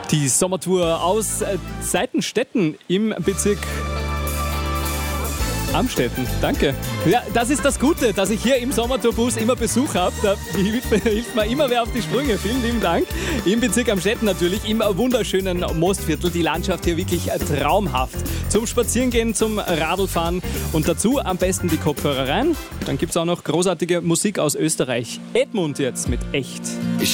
Die Sommertour aus Seitenstetten im Bezirk Amstetten. Danke. Ja, das ist das Gute, dass ich hier im Sommertourbus immer Besuch habe. Da hilft mir immer wer auf die Sprünge. Vielen lieben Dank. Im Bezirk Amstetten natürlich, im wunderschönen Mostviertel. Die Landschaft hier wirklich traumhaft. Zum Spazierengehen, zum Radlfahren und dazu am besten die Kopfhörer rein. Dann gibt es auch noch großartige Musik aus Österreich. Edmund jetzt mit Echt.